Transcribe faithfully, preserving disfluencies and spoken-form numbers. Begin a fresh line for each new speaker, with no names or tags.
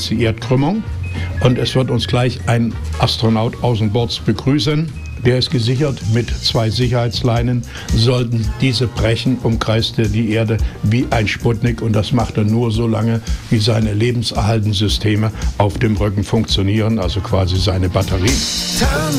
nächste Erdkrümmung. Und es wird uns gleich ein Astronaut außen Bord begrüßen. Der ist gesichert mit zwei Sicherheitsleinen. Sollten diese brechen, umkreist er die Erde wie ein Sputnik. Und das macht er nur so lange, wie seine lebenserhaltenden Systeme auf dem Rücken funktionieren, also quasi seine Batterie.